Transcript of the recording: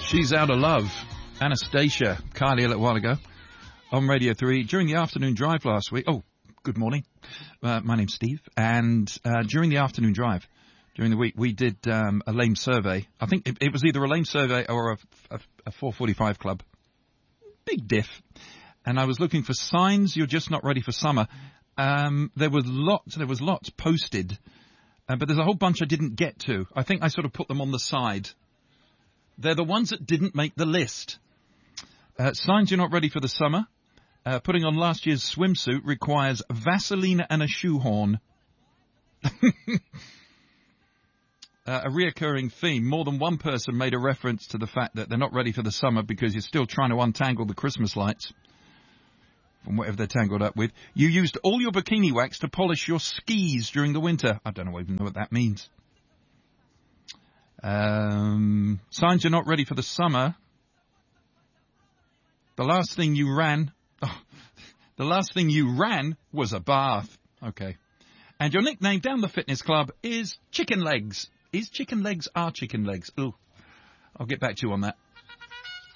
She's Out of Love. Anastasia, Kylie a little while ago on Radio 3 during the afternoon drive last week. Oh, good morning. My name's Steve. And during the afternoon drive, during the week, we did a lame survey. I think it was either a lame survey or a 445 club. Big diff. And I was looking for signs you're just not ready for summer. There was lots posted, but there's a whole bunch I didn't get to. I think I sort of put them on the side. They're the ones that didn't make the list. Signs you're not ready for the summer. Putting on last year's swimsuit requires Vaseline and a shoehorn. A reoccurring theme. More than one person made a reference to the fact that they're not ready for the summer because you're still trying to untangle the Christmas lights from whatever they're tangled up with. You used all your bikini wax to polish your skis during the winter. I don't even know what that means. Signs you're not ready for the summer. The last thing you ran was a bath. Okay. And your nickname down the fitness club is Chicken Legs. Is chicken legs our chicken legs? Ooh. I'll get back to you on that.